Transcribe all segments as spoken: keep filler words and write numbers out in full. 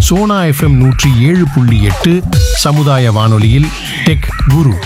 Sona FM நூற்றி ஏழு புள்ளி எட்டு சமுதாய வானொலியில் டெக் குரு.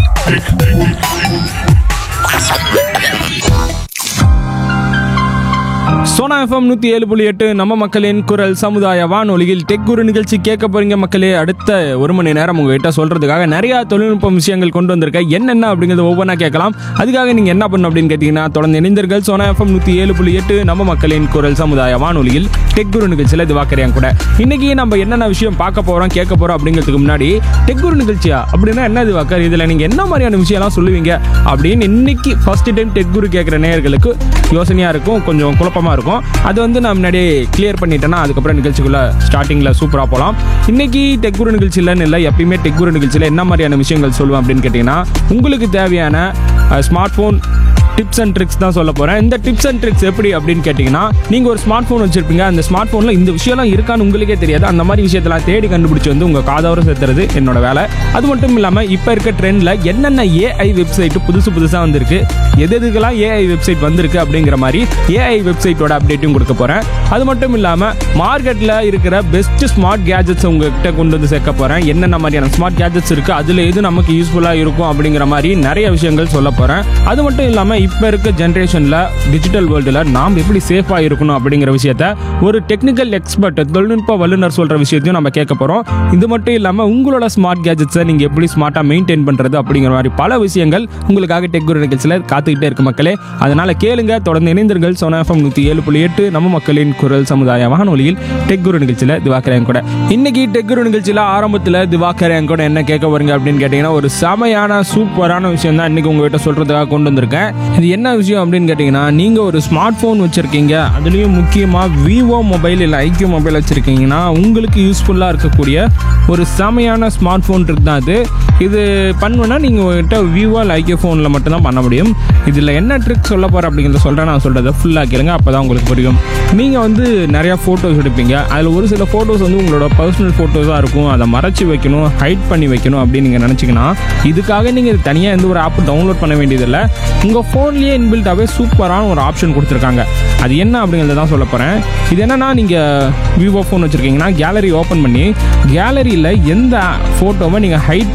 சோனா எஃப்எம் நூற்றி ஏழு புள்ளி எட்டு நம்ம மக்களின் குரல் சமுதாய வானொலியில் டெக் குரு நிகழ்ச்சி கேட்க போறீங்க மக்களே. அடுத்த ஒரு மணி நேரம் உங்ககிட்ட சொல்றதுக்காக நிறைய தொழில்நுட்ப விஷயங்கள் கொண்டு வந்திருக்கேன். என்னென்ன அப்படிங்கிறது ஒவ்வொன்றா கேட்கலாம். அதுக்காக நீங்க என்ன பண்ணணும் அப்படின்னு கேட்டீங்கன்னா, தொடர்ந்து இணைந்தீர்கள் சோனா எஃப்எம் நூற்றி ஏழு புள்ளி எட்டு நம்ம மக்களின் குரல் சமுதாய வானொலியில் டெக் குரு நிகழ்ச்சியில் இது வாக்கறியாங்க கூட. இன்னைக்கு நம்ம என்னென்ன விஷயம் பார்க்க போறோம் கேட்க போறோம் அப்படிங்கிறதுக்கு முன்னாடி, டெக் குரு நிகழ்ச்சியா அப்படின்னா என்ன இது வாக்கர், இதுல நீங்க என்ன மாதிரியான விஷயம்லாம் சொல்லுவீங்க அப்படின்னு இன்னைக்கு ஃபர்ஸ்ட் டைம் டெக் குரு கேட்குற நேயர்களுக்கு யோசனையா இருக்கும், கொஞ்சம் குழப்பமா இருக்கும். அது வந்து நான் முன்னாடியே கிளியர் பண்ணிட்டேன்னா அதுக்கப்புறம் நிகழ்ச்சிக்குள்ள ஸ்டார்டிங்ல சூப்பரா போகலாம். இன்னைக்கு டெக் குரு நிகழ்ச்சியிலன்னு இல்லை, எப்பயுமே டெக் குரு நிகழ்ச்சியில் என்ன மாதிரியான விஷயங்கள் சொல்லுவேன் அப்படின்னு கேட்டீங்கன்னா, உங்களுக்கு தேவையான smart phone tips and tricks தான் சொல்ல போகிறேன். இந்த டிப்ஸ் அண்ட் ட்ரிக்ஸ் எப்படி அப்படின்னு கேட்டிங்கன்னா, நீங்கள் ஒரு ஸ்மார்ட் ஃபோன் வச்சுருப்பீங்க, அந்த ஸ்மார்ட் ஃபோனில் இந்த விஷயம்லாம் இருக்கான்னு உங்களுக்கே தெரியாது. அந்த மாதிரி விஷயத்தெல்லாம் தேடி கண்டுபிடிச்சி வந்து உங்கள் காதோர சேர்த்துறது என்னோட வேலை. அது மட்டும் இல்லாமல் இப்போ இருக்க ட்ரெண்டில் என்னென்ன ஏஐ வெப்சைட்டு புதுசு புதுசாக வந்திருக்கு, எது எதுக்கெல்லாம் ஏஐ வெப்சைட் வந்திருக்கு அப்படிங்கிற மாதிரி ஏஐ வெப்சைட்டோட அப்டேட்டும் கொடுக்க போகிறேன். அது மட்டும் இல்லாமல் மார்க்கெட்டில் இருக்கிற பெஸ்ட் ஸ்மார்ட் கேஜெட்ஸ் உங்ககிட்ட கொண்டு வந்து சேர்க்க போகிறேன். என்னென்ன மாதிரியான ஸ்மார்ட் கேஜெட்ஸ் இருக்குது, அதில் எது நமக்கு யூஸ்ஃபுல்லாக இருக்கும் அப்படிங்கிற மாதிரி நிறைய விஷயங்கள் சொல்ல போகிறேன். அது மட்டும் இல்லாமல் இப்போ இருக்க ஜென்ரேஷனில் டிஜிட்டல் வேர்ல்டில் நாம் எப்படி சேஃபாக இருக்கணும் அப்படிங்கிற விஷயத்த ஒரு டெக்னிக்கல் எக்ஸ்பர்ட், தொழில்நுட்ப வல்லுநர் சொல்கிற விஷயத்தையும் நம்ம கேட்க போகிறோம். இது மட்டும் இல்லாமல் உங்களோட ஸ்மார்ட் கேஜெட்ஸை நீங்கள் எப்படி ஸ்மார்ட்டாக மெயின்டைன் பண்ணுறது அப்படிங்கிற மாதிரி பல விஷயங்கள் உங்களுக்காக டெக் குரு நிகழ்ச்சியில் காத்துக்கிட்டே இருக்கு மக்களே. அதனால் கேளுங்க, தொடர்ந்து இணைந்தீர்கள் சோனா எஃப்எம் நூற்றி ஏழு புள்ளி எட்டு நம்ம மக்களின் குரல் சமுதாய வானொலியில் டெக் குரு நிகழ்ச்சியில் திவாக்கரேன் கூட. இன்னைக்கு டெக் குரு நிகழ்ச்சியில் ஆரம்பத்தில் திவாக்கரேன் கூட என்ன கேட்க போறீங்க அப்படின்னு கேட்டிங்கன்னா, ஒரு செமையான சூப்பரான விஷயம் தான் இன்னைக்கு உங்ககிட்ட சொல்கிறதுக்காக கொண்டு வந்திருக்கேன். இது என்ன விஷயம் அப்படின்னு கேட்டிங்கன்னா, நீங்கள் ஒரு ஸ்மார்ட் ஃபோன் வச்சுருக்கீங்க, அதுலேயும் முக்கியமாக விவோ மொபைல் இல்லை ஐக்யூ மொபைல் வச்சுருக்கீங்கன்னா உங்களுக்கு யூஸ்ஃபுல்லாக இருக்கக்கூடிய ஒரு செமையான ஸ்மார்ட் ஃபோன் ட்ரிக் தான் இது. இது பண்ணுன்னா நீங்கள் உங்கள்கிட்ட விவோ இல்லை ஐக்யூ ஃபோனில் மட்டும்தான் பண்ண முடியும். இதில் என்ன ட்ரிக் சொல்ல போகிறேன் அப்படிங்கிறத சொல்கிறேன். நான் சொல்கிறத ஃபுல்லாக கேளுங்க, அப்போ தான் உங்களுக்கு புரியும். நீங்கள் வந்து நிறையா ஃபோட்டோஸ் எடுப்பீங்க, அதில் ஒரு சில ஃபோட்டோஸ் வந்து உங்களோட பர்சனல் ஃபோட்டோஸாக இருக்கும், அதை மறைச்சி வைக்கணும், ஹைட் பண்ணி வைக்கணும் அப்படின்னு நீங்கள் நினச்சிங்கன்னா, இதுக்காக நீங்கள் தனியாக எந்த ஒரு ஆப் டவுன்லோட் பண்ண வேண்டியதில்லை. உங்கள் ஃபோன்லேயே இன்பில்ட்டாகவே சூப்பரான ஒரு ஆப்ஷன் கொடுத்துருக்காங்க. அது என்ன அப்படிங்கிறத தான் சொல்ல போகிறேன். இது என்னென்னா, நீங்கள் விவோ ஃபோன் வச்சுருக்கீங்கன்னா கேலரி ஓப்பன் பண்ணி கேலரியில் எந்த ஃபோட்டோவை நீங்கள் ஹைட்